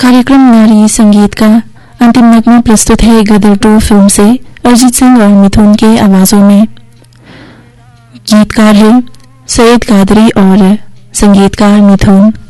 कार्यक्रम नारी संगीत का अंतिम नगमा प्रस्तुत है गदर 2 फिल्म से अरिजीत सिंह और मिथुन के आवाजों में। गीतकार है सैयद कादरी और संगीतकार मिथुन।